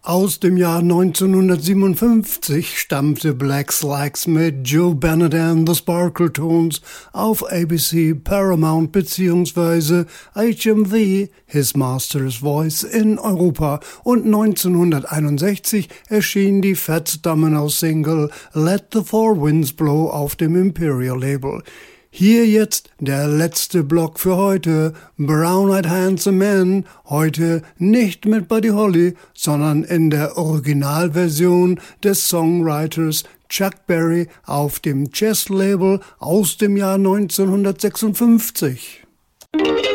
Aus dem Jahr 1957 stammte Black Slacks mit Joe Bennett and the Sparkletones auf ABC, Paramount bzw. HMV, His Master's Voice in Europa, und 1961 erschien die Fats Domino Single Let the Four Winds Blow auf dem Imperial Label. Hier jetzt der letzte Block für heute, Brown-Eyed Handsome Man, heute nicht mit Buddy Holly, sondern in der Originalversion des Songwriters Chuck Berry auf dem Chess-Label aus dem Jahr 1956.